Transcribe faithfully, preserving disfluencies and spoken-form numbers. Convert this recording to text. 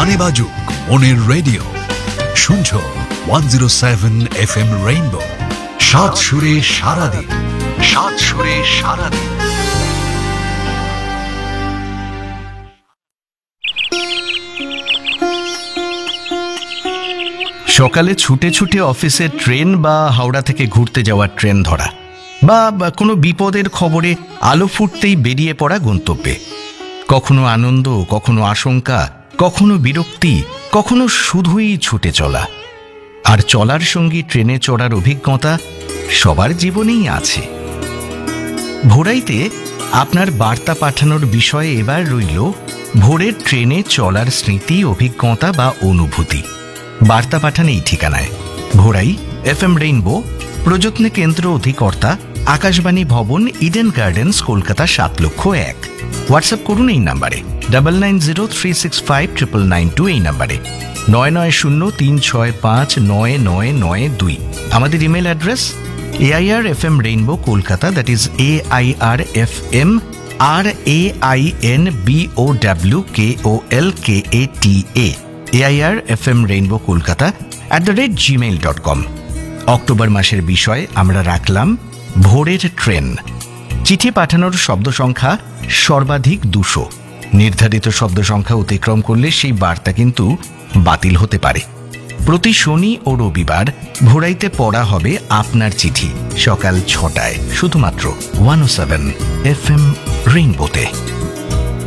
গানে বাজুক মনের রেডিও, শুনছো one zero seven F M rainbow. সাত সুরে সারাদিন, সাত সুরে সারাদিন। সকালে ছুটে ছুটে অফিসের ট্রেন বা হাওড়া থেকে ঘুরতে যাওয়ার ট্রেন ধরা, বা কোনো বিপদের খবরে আলো ফুটতেই বেরিয়ে পড়া গন্তব্যে। কখনো আনন্দ, কখনো আশঙ্কা, কখনো বিরক্তি, কখনো শুধুই ছুটে চলা। আর চলার সঙ্গী ট্রেনে চড়ার অভিজ্ঞতা সবার জীবনেই আছে। ভোরাইতে আপনার বার্তা পাঠানোর বিষয়ে এবার রইল ভোরের ট্রেনে চলার স্মৃতি, অভিজ্ঞতা বা অনুভূতি। বার্তা পাঠান এই ঠিকানায়: ভোরাই, এফ এম রেইনবো, প্রযত্ন কেন্দ্র অধিকর্তা, আকাশবাণী ভবন, ইডেন গার্ডেন্স, কলকাতা সাত লক্ষ এক। হোয়াটসঅ্যাপ করুন এই নাম্বারে double nine zero three six five triple nine two, এই নাম্বারে নয় নয় শূন্য তিন ছয় পাঁচ নয় নয় নয় দুই। আমাদের email address A I R F M rainbow Kolkata, that is A I R F M R A I N B O W K O L K A T A, A I R F M rainbow Kolkata at the rate Gmail dot com. October মাসের বিষয় আমরা রাখলাম ভোরের train. চিঠি পাঠানোর শব্দ সংখ্যা সর্বাধিক দুশো। নির্ধারিত শব্দ সংখ্যা অতিক্রম করলে সেই বার্তা কিন্তু বাতিল হতে পারে। প্রতি শনি ও রবিবার ভোরাইতে পড়া হবে আপনার চিঠি সকাল ছটায়, শুধুমাত্র ওয়ান ও সেভেন এফ এম রেইনবোতে।